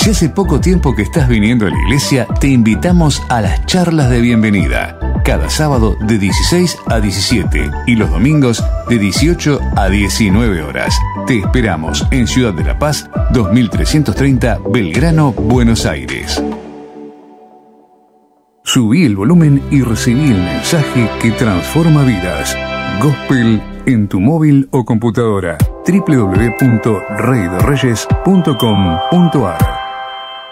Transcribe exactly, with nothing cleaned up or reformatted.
Si hace poco tiempo que estás viniendo a la iglesia, te invitamos a las charlas de bienvenida. Cada sábado de dieciséis a diecisiete y los domingos de dieciocho a diecinueve horas. Te esperamos en Ciudad de la Paz, dos mil trescientos treinta, Belgrano, Buenos Aires. Subí el volumen y recibí el mensaje que transforma vidas. Gospel en tu móvil o computadora. doble u doble u doble u punto rey de reyes punto com punto a r